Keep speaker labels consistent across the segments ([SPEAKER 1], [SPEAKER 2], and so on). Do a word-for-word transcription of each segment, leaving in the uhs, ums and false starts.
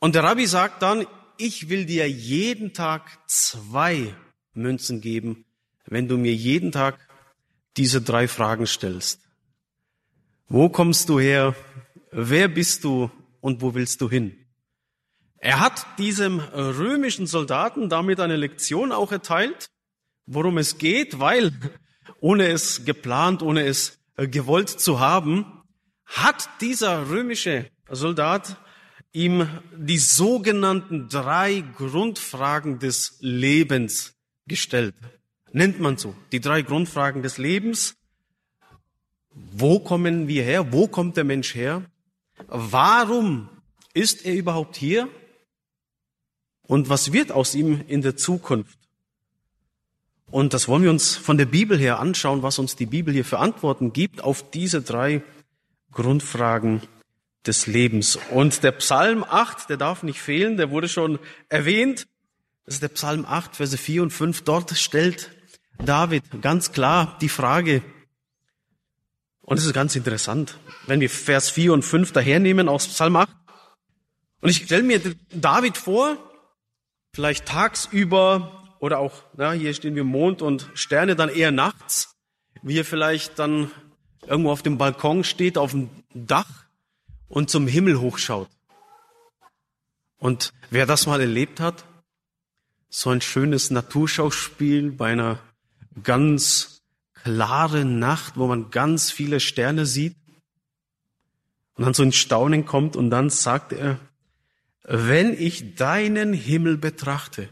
[SPEAKER 1] Und der Rabbi sagt dann, ich will dir jeden Tag zwei Münzen geben, wenn du mir jeden Tag diese drei Fragen stellst. Wo kommst du her? Wer bist du? Und wo willst du hin? Er hat diesem römischen Soldaten damit eine Lektion auch erteilt, worum es geht, weil ohne es geplant, ohne es gewollt zu haben, hat dieser römische Soldat ihm die sogenannten drei Grundfragen des Lebens gestellt. Nennt man so, die drei Grundfragen des Lebens. Wo kommen wir her? Wo kommt der Mensch her? Warum ist er überhaupt hier? Und was wird aus ihm in der Zukunft? Und das wollen wir uns von der Bibel her anschauen, was uns die Bibel hier für Antworten gibt auf diese drei Grundfragen des Lebens. Und der Psalm acht, der darf nicht fehlen, der wurde schon erwähnt. Das ist der Psalm acht, Verse vier und fünf. Dort stellt David ganz klar die Frage, und es ist ganz interessant, wenn wir Vers vier und fünf dahernehmen aus Psalm acht. Und ich stelle mir David vor, vielleicht tagsüber oder auch, ja, hier stehen wir Mond und Sterne, dann eher nachts, wie er vielleicht dann irgendwo auf dem Balkon steht, auf dem Dach und zum Himmel hochschaut. Und wer das mal erlebt hat, so ein schönes Naturschauspiel bei einer ganz klaren Nacht, wo man ganz viele Sterne sieht und dann so ein Staunen kommt und dann sagt er, wenn ich deinen Himmel betrachte,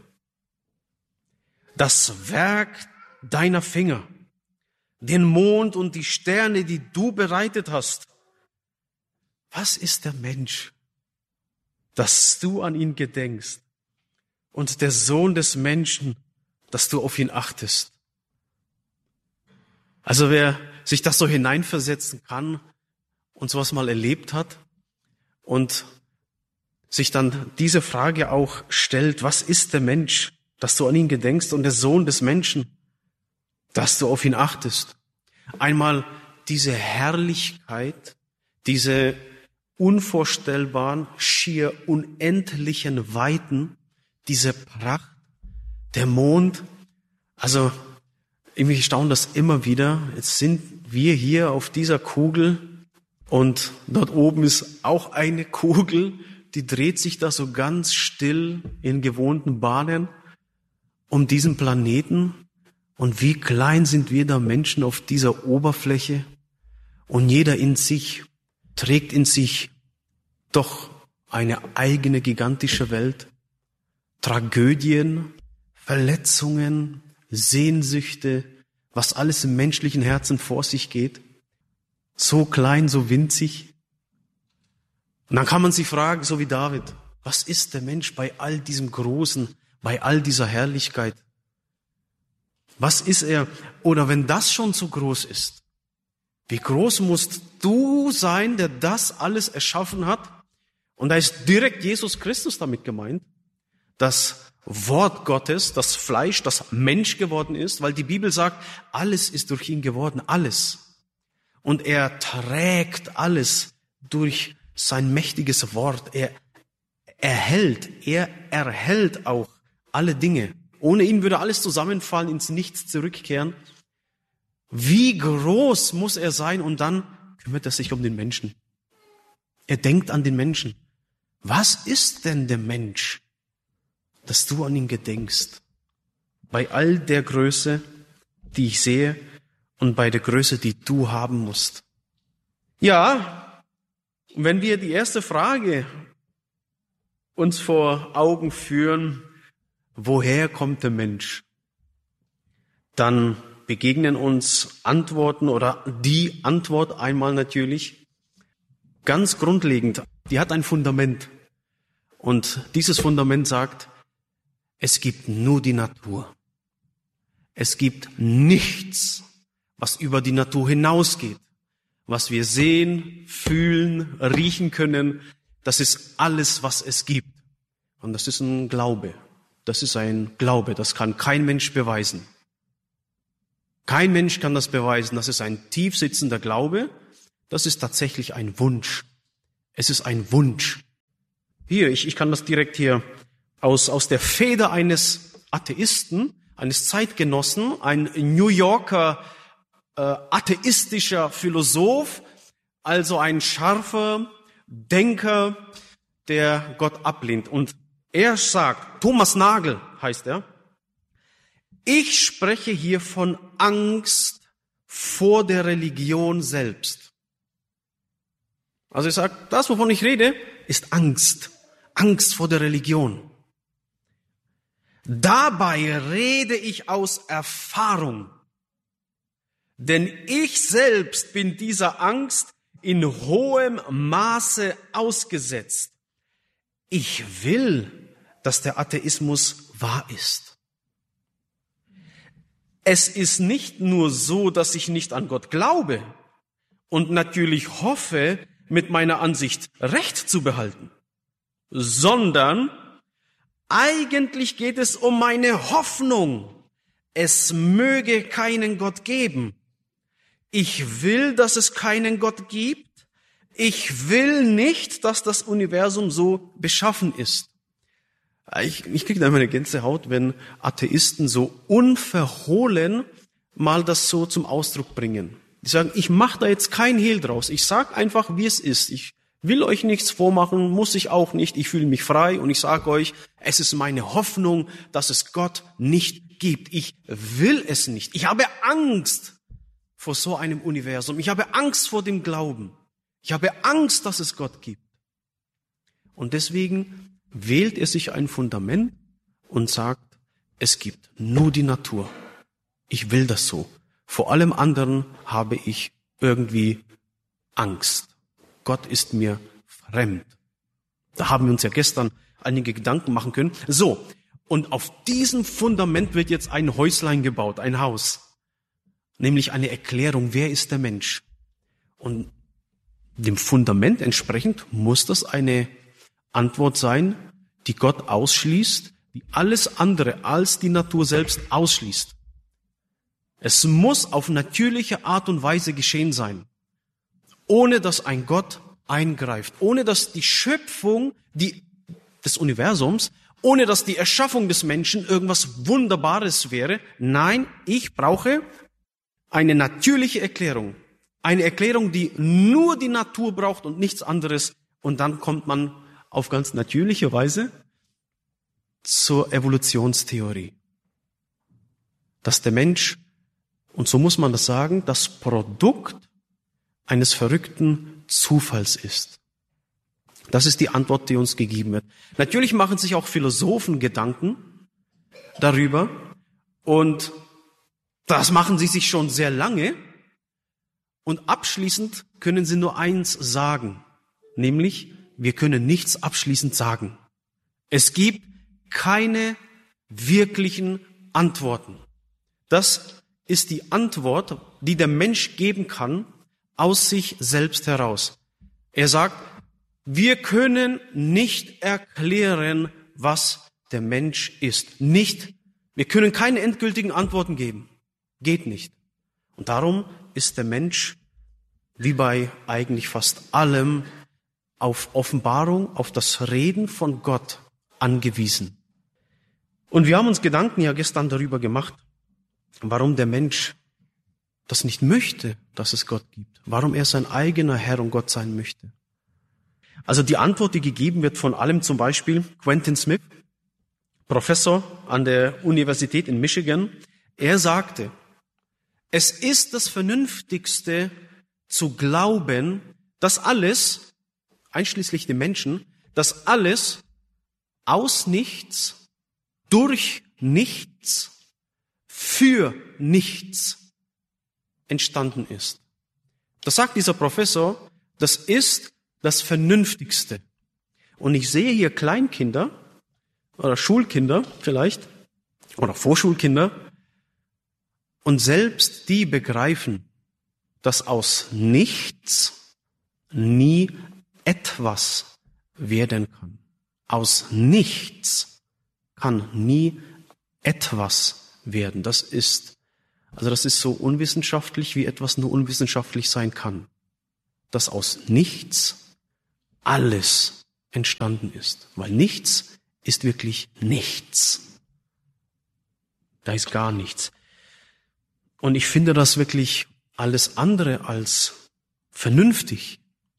[SPEAKER 1] das Werk deiner Finger, den Mond und die Sterne, die du bereitet hast, was ist der Mensch, dass du an ihn gedenkst, und der Sohn des Menschen, dass du auf ihn achtest? Also wer sich das so hineinversetzen kann und sowas mal erlebt hat und sich dann diese Frage auch stellt, was ist der Mensch, dass du an ihn gedenkst, und der Sohn des Menschen, dass du auf ihn achtest. Einmal diese Herrlichkeit, diese unvorstellbaren, schier unendlichen Weiten, diese Pracht, der Mond. Also irgendwie staunt das immer wieder. Jetzt sind wir hier auf dieser Kugel und dort oben ist auch eine Kugel, die dreht sich da so ganz still in gewohnten Bahnen um diesen Planeten. Und wie klein sind wir da Menschen auf dieser Oberfläche. Und jeder in sich trägt in sich doch eine eigene gigantische Welt. Tragödien, Verletzungen, Sehnsüchte, was alles im menschlichen Herzen vor sich geht. So klein, so winzig. Und dann kann man sich fragen, so wie David, was ist der Mensch bei all diesem Großen, bei all dieser Herrlichkeit? Was ist er? Oder wenn das schon so groß ist, wie groß musst du sein, der das alles erschaffen hat? Und da ist direkt Jesus Christus damit gemeint, das Wort Gottes, das Fleisch, das Mensch geworden ist, weil die Bibel sagt, alles ist durch ihn geworden, alles. Und er trägt alles durch sein mächtiges Wort. Er erhält, er erhält auch alle Dinge. Ohne ihn würde alles zusammenfallen, ins Nichts zurückkehren. Wie groß muss er sein? Und dann kümmert er sich um den Menschen. Er denkt an den Menschen. Was ist denn der Mensch, dass du an ihn gedenkst? Bei all der Größe, die ich sehe, und bei der Größe, die du haben musst. Ja, wenn wir die erste Frage uns vor Augen führen, woher kommt der Mensch? Dann begegnen uns Antworten oder die Antwort einmal natürlich ganz grundlegend. Die hat ein Fundament. Und dieses Fundament sagt, es gibt nur die Natur. Es gibt nichts, was über die Natur hinausgeht. Was wir sehen, fühlen, riechen können, das ist alles, was es gibt. Und das ist ein Glaube. Das ist ein Glaube, das kann kein Mensch beweisen. Kein Mensch kann das beweisen. Das ist ein tief sitzender Glaube. Das ist tatsächlich ein Wunsch. Es ist ein Wunsch. Hier, ich, ich kann das direkt hier aus, aus der Feder eines Atheisten, eines Zeitgenossen, ein New Yorker äh, atheistischer Philosoph, also ein scharfer Denker, der Gott ablehnt. Und er sagt, Thomas Nagel heißt er, ich spreche hier von Angst vor der Religion selbst. Also ich sage, das, wovon ich rede, ist Angst. Angst vor der Religion. Dabei rede ich aus Erfahrung. Denn ich selbst bin dieser Angst in hohem Maße ausgesetzt. Ich will, dass der Atheismus wahr ist. Es ist nicht nur so, dass ich nicht an Gott glaube und natürlich hoffe, mit meiner Ansicht Recht zu behalten, sondern eigentlich geht es um meine Hoffnung. Es möge keinen Gott geben. Ich will, dass es keinen Gott gibt. Ich will nicht, dass das Universum so beschaffen ist. Ich, ich kriege da immer eine Gänsehaut, wenn Atheisten so unverhohlen mal das so zum Ausdruck bringen. Die sagen, ich mache da jetzt kein Hehl draus. Ich sage einfach, wie es ist. Ich will euch nichts vormachen, muss ich auch nicht. Ich fühle mich frei und ich sage euch, es ist meine Hoffnung, dass es Gott nicht gibt. Ich will es nicht. Ich habe Angst vor so einem Universum. Ich habe Angst vor dem Glauben. Ich habe Angst, dass es Gott gibt. Und deswegen wählt er sich ein Fundament und sagt, es gibt nur die Natur. Ich will das so. Vor allem anderen habe ich irgendwie Angst. Gott ist mir fremd. Da haben wir uns ja gestern einige Gedanken machen können. So, und auf diesem Fundament wird jetzt ein Häuslein gebaut, ein Haus. Nämlich eine Erklärung, wer ist der Mensch? Und dem Fundament entsprechend muss das eine Antwort sein, die Gott ausschließt, die alles andere als die Natur selbst ausschließt. Es muss auf natürliche Art und Weise geschehen sein, ohne dass ein Gott eingreift, ohne dass die Schöpfung die, des Universums, ohne dass die Erschaffung des Menschen irgendwas Wunderbares wäre. Nein, ich brauche eine natürliche Erklärung. Eine Erklärung, die nur die Natur braucht und nichts anderes. Und dann kommt man auf ganz natürliche Weise zur Evolutionstheorie. Dass der Mensch, und so muss man das sagen, das Produkt eines verrückten Zufalls ist. Das ist die Antwort, die uns gegeben wird. Natürlich machen sich auch Philosophen Gedanken darüber und das machen sie sich schon sehr lange. Und abschließend können sie nur eins sagen, nämlich, wir können nichts abschließend sagen. Es gibt keine wirklichen Antworten. Das ist die Antwort, die der Mensch geben kann, aus sich selbst heraus. Er sagt, wir können nicht erklären, was der Mensch ist. Nicht, wir können keine endgültigen Antworten geben. Geht nicht. Und darum ist der Mensch, wie bei eigentlich fast allem, auf Offenbarung, auf das Reden von Gott angewiesen. Und wir haben uns Gedanken ja gestern darüber gemacht, warum der Mensch das nicht möchte, dass es Gott gibt. Warum er sein eigener Herr und Gott sein möchte. Also die Antwort, die gegeben wird von allem, zum Beispiel Quentin Smith, Professor an der Universität in Michigan, er sagte, es ist das Vernünftigste zu glauben, dass alles, einschließlich dem Menschen, dass alles aus nichts, durch nichts, für nichts entstanden ist. Das sagt dieser Professor, das ist das Vernünftigste. Und ich sehe hier Kleinkinder oder Schulkinder vielleicht oder Vorschulkinder und selbst die begreifen, dass aus nichts nie etwas werden kann. Aus nichts kann nie etwas werden. Das ist, also das ist so unwissenschaftlich, wie etwas nur unwissenschaftlich sein kann. Dass aus nichts alles entstanden ist. Weil nichts ist wirklich nichts. Da ist gar nichts. Und ich finde das wirklich alles andere als vernünftig.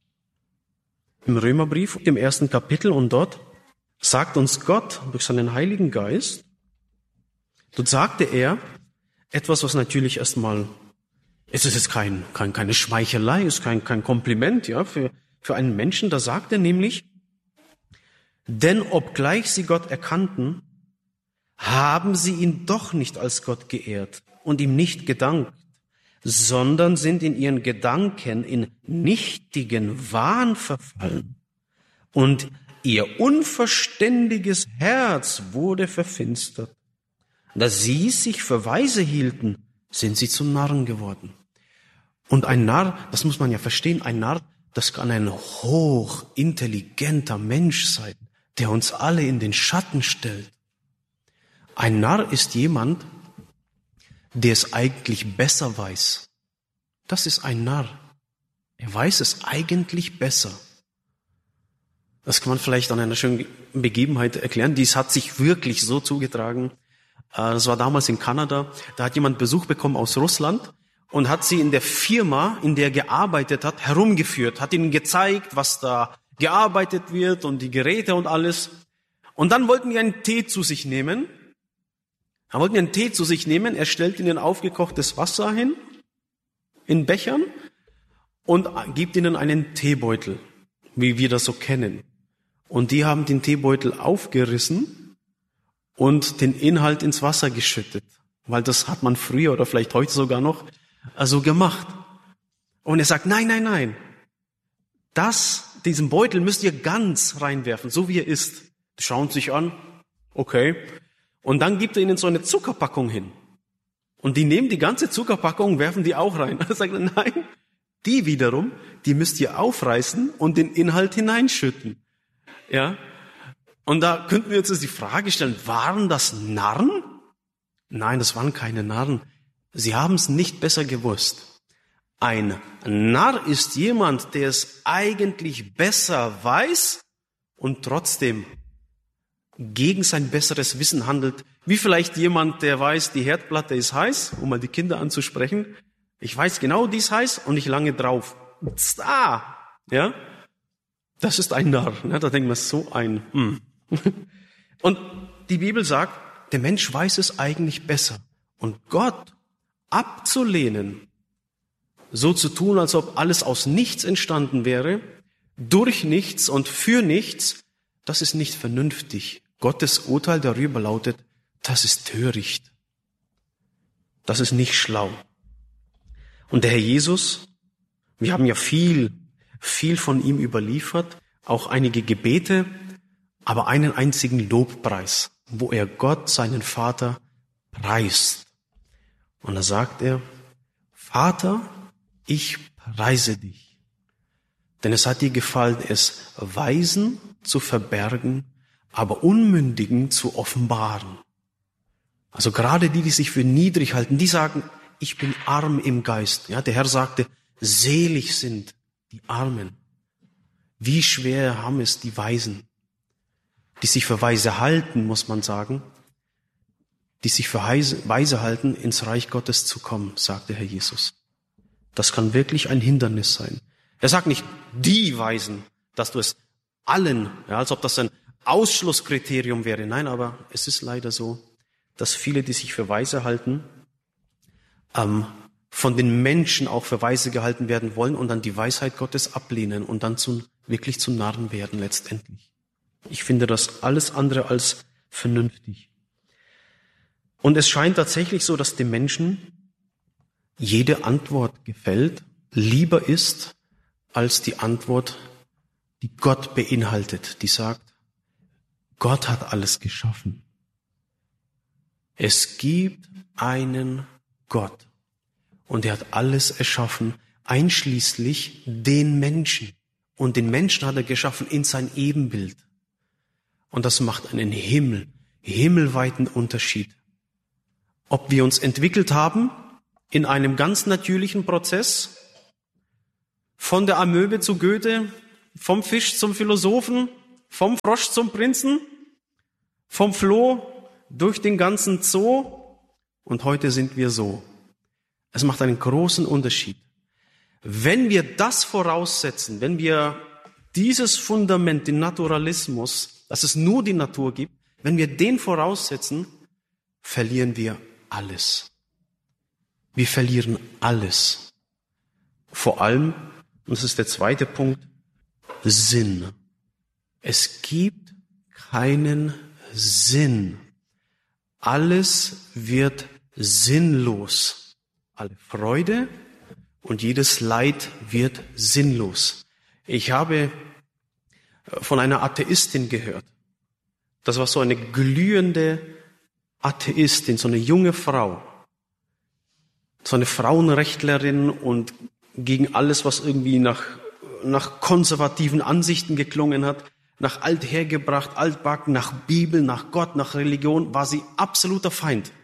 [SPEAKER 1] Im Römerbrief, im ersten Kapitel, und dort sagt uns Gott durch seinen Heiligen Geist, dort sagte er etwas, was natürlich erstmal, es ist jetzt kein, kein, keine Schmeichelei, es ist kein, kein Kompliment, ja, für, für einen Menschen. Da sagt er nämlich, denn obgleich sie Gott erkannten, haben sie ihn doch nicht als Gott geehrt und ihm nicht gedankt, sondern sind in ihren Gedanken in nichtigen Wahn verfallen. Und ihr unverständiges Herz wurde verfinstert. Da sie sich für weise hielten, sind sie zum Narren geworden. Und ein Narr, das muss man ja verstehen, ein Narr, das kann ein hochintelligenter Mensch sein, der uns alle in den Schatten stellt. Ein Narr ist jemand, der es eigentlich besser weiß. Das ist ein Narr. Er weiß es eigentlich besser. Das kann man vielleicht an einer schönen Begebenheit erklären. Dies hat sich wirklich so zugetragen. Das war damals in Kanada. Da hat jemand Besuch bekommen aus Russland und hat sie in der Firma, in der er gearbeitet hat, herumgeführt, hat ihnen gezeigt, was da gearbeitet wird und die Geräte und alles. Und dann wollten die einen Tee zu sich nehmen. Dann wollten die einen Tee zu sich nehmen. Er stellt ihnen aufgekochtes Wasser hin, in Bechern, und gibt ihnen einen Teebeutel, wie wir das so kennen. Und die haben den Teebeutel aufgerissen und den Inhalt ins Wasser geschüttet. Weil das hat man früher oder vielleicht heute sogar noch so gemacht. Und er sagt, nein, nein, nein. Das, diesen Beutel müsst ihr ganz reinwerfen, so wie er ist. Die schauen sich an, okay. Und dann gibt er ihnen so eine Zuckerpackung hin. Und die nehmen die ganze Zuckerpackung und werfen die auch rein. Er sagt, nein, die wiederum, die müsst ihr aufreißen und den Inhalt hineinschütten. Ja. Und da könnten wir uns die Frage stellen, waren das Narren? Nein, das waren keine Narren. Sie haben es nicht besser gewusst. Ein Narr ist jemand, der es eigentlich besser weiß und trotzdem gegen sein besseres Wissen handelt. Wie vielleicht jemand, der weiß, die Herdplatte ist heiß, um mal die Kinder anzusprechen. Ich weiß genau, die ist heiß und ich lange drauf. Ah, ja, das ist ein Narr. Ja, da denkt man so ein. Hm. Und die Bibel sagt, der Mensch weiß es eigentlich besser. Und Gott abzulehnen, so zu tun, als ob alles aus nichts entstanden wäre, durch nichts und für nichts, das ist nicht vernünftig. Gottes Urteil darüber lautet, das ist töricht. Das ist nicht schlau. Und der Herr Jesus, wir haben ja viel, viel von ihm überliefert, auch einige Gebete, aber einen einzigen Lobpreis, wo er Gott, seinen Vater, preist. Und da sagt er, Vater, ich preise dich, denn es hat dir gefallen, es Weisen zu verbergen, aber Unmündigen zu offenbaren. Also gerade die, die sich für niedrig halten, die sagen, ich bin arm im Geist. Ja, der Herr sagte, selig sind die Armen. Wie schwer haben es die Weisen, die sich für Weise halten, muss man sagen, die sich für Weise halten, ins Reich Gottes zu kommen, sagt der Herr Jesus. Das kann wirklich ein Hindernis sein. Er sagt nicht, die Weisen, dass du es allen, ja, als ob das ein Ausschlusskriterium wäre. Nein, aber es ist leider so, dass viele, die sich für weise halten, ähm, von den Menschen auch für weise gehalten werden wollen und dann die Weisheit Gottes ablehnen und dann zu, wirklich zu Narren werden letztendlich. Ich finde das alles andere als vernünftig. Und es scheint tatsächlich so, dass dem Menschen jede Antwort gefällt, lieber ist als die Antwort, die Gott beinhaltet, die sagt, Gott hat alles geschaffen. Es gibt einen Gott und er hat alles erschaffen, einschließlich den Menschen. Und den Menschen hat er geschaffen in sein Ebenbild. Und das macht einen Himmel, himmelweiten Unterschied. Ob wir uns entwickelt haben in einem ganz natürlichen Prozess, von der Amöbe zu Goethe, vom Fisch zum Philosophen, vom Frosch zum Prinzen, vom Floh durch den ganzen Zoo und heute sind wir so. Es macht einen großen Unterschied. Wenn wir das voraussetzen, wenn wir dieses Fundament, den Naturalismus, dass es nur die Natur gibt, wenn wir den voraussetzen, verlieren wir alles. Wir verlieren alles. Vor allem, und das ist der zweite Punkt, Sinn. Es gibt keinen Sinn. Alles wird sinnlos. Alle Freude und jedes Leid wird sinnlos. Ich habe von einer Atheistin gehört. Das war so eine glühende Atheistin, so eine junge Frau. So eine Frauenrechtlerin und gegen alles, was irgendwie nach, nach konservativen Ansichten geklungen hat, nach althergebracht, altbacken, nach Bibel, nach Gott, nach Religion, war sie absoluter Feind.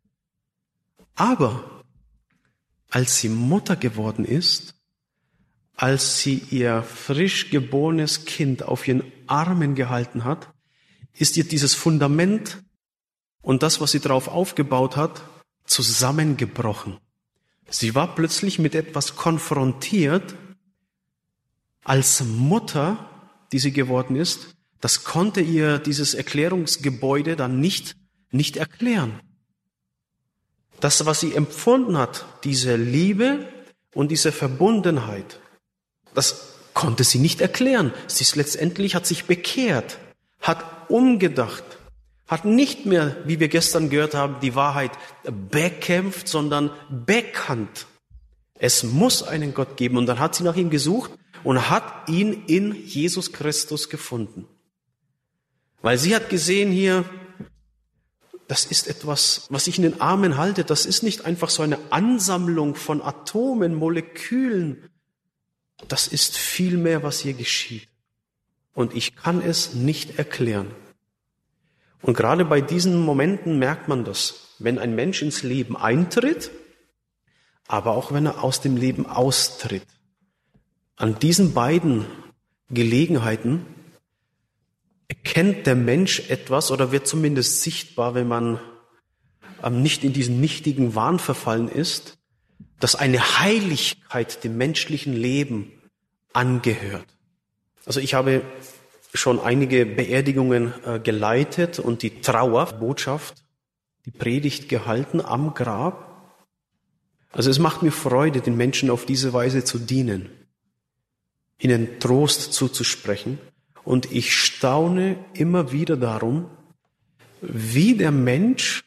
[SPEAKER 1] Aber als sie Mutter geworden ist, als sie ihr frisch geborenes Kind auf ihren Armen gehalten hat, ist ihr dieses Fundament und das, was sie darauf aufgebaut hat, zusammengebrochen. Sie war plötzlich mit etwas konfrontiert, als Mutter, die sie geworden ist, das konnte ihr dieses Erklärungsgebäude dann nicht, nicht erklären. Das, was sie empfunden hat, diese Liebe und diese Verbundenheit, das konnte sie nicht erklären. Sie ist letztendlich, hat sich bekehrt, hat umgedacht, hat nicht mehr, wie wir gestern gehört haben, die Wahrheit bekämpft, sondern bekannt. Es muss einen Gott geben. Und dann hat sie nach ihm gesucht und hat ihn in Jesus Christus gefunden. Weil sie hat gesehen hier, das ist etwas, was ich in den Armen halte. Das ist nicht einfach so eine Ansammlung von Atomen, Molekülen. Das ist viel mehr, was hier geschieht. Und ich kann es nicht erklären. Und gerade bei diesen Momenten merkt man das, wenn ein Mensch ins Leben eintritt, aber auch wenn er aus dem Leben austritt. An diesen beiden Gelegenheiten erkennt der Mensch etwas oder wird zumindest sichtbar, wenn man nicht in diesen nichtigen Wahn verfallen ist, dass eine Heiligkeit dem menschlichen Leben angehört. Also ich habe schon einige Beerdigungen äh, geleitet und die Trauerbotschaft, die Predigt gehalten am Grab. Also es macht mir Freude, den Menschen auf diese Weise zu dienen, ihnen Trost zuzusprechen. Und ich staune immer wieder darum, wie der Mensch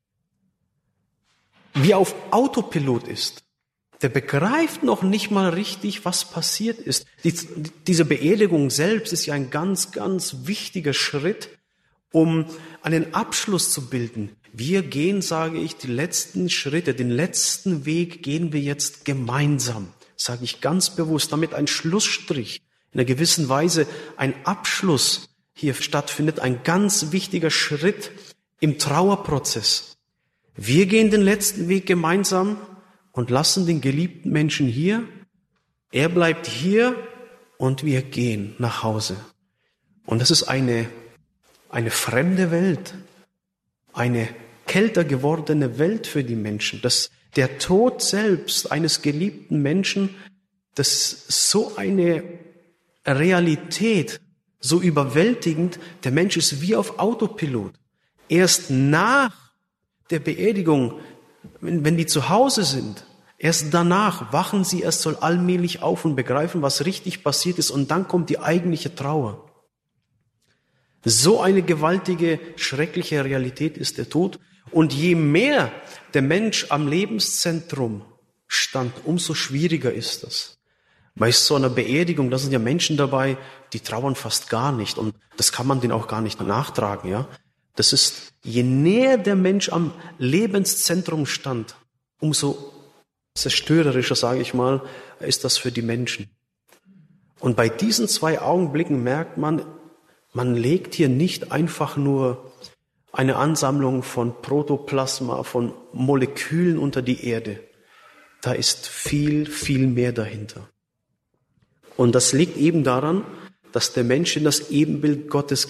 [SPEAKER 1] wie auf Autopilot ist. Der begreift noch nicht mal richtig, was passiert ist. Die, diese Beerdigung selbst ist ja ein ganz, ganz wichtiger Schritt, um einen Abschluss zu bilden. Wir gehen, sage ich, die letzten Schritte, den letzten Weg gehen wir jetzt gemeinsam, sage ich ganz bewusst, damit ein Schlussstrich, in einer gewissen Weise ein Abschluss hier stattfindet, ein ganz wichtiger Schritt im Trauerprozess. Wir gehen den letzten Weg gemeinsam und lassen den geliebten Menschen hier. Er bleibt hier und wir gehen nach Hause. Und das ist eine, eine fremde Welt, eine kälter gewordene Welt für die Menschen. Das, der Tod selbst eines geliebten Menschen, das ist so eine Realität, so überwältigend. Der Mensch ist wie auf Autopilot. Erst nach der Beerdigung, wenn, wenn die zu Hause sind, erst danach wachen sie erst so allmählich auf und begreifen, was richtig passiert ist, und dann kommt die eigentliche Trauer. So eine gewaltige, schreckliche Realität ist der Tod. Und je mehr der Mensch am Lebenszentrum stand, umso schwieriger ist das. Bei so einer Beerdigung, da sind ja Menschen dabei, die trauern fast gar nicht, und das kann man denen auch gar nicht nachtragen, ja. Das ist, je näher der Mensch am Lebenszentrum stand, umso zerstörerischer, sage ich mal, ist das für die Menschen. Und bei diesen zwei Augenblicken merkt man, man legt hier nicht einfach nur eine Ansammlung von Protoplasma, von Molekülen unter die Erde. Da ist viel, viel mehr dahinter. Und das liegt eben daran, dass der Mensch in das Ebenbild Gottes